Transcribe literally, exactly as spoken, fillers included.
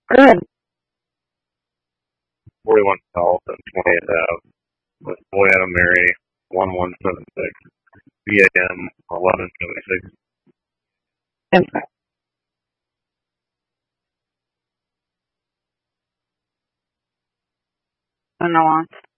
Good. forty-one South and twentieth Ave with Boy Adam Mary one one seven six, B A N eleven seventy-six. Impact. On the lawn.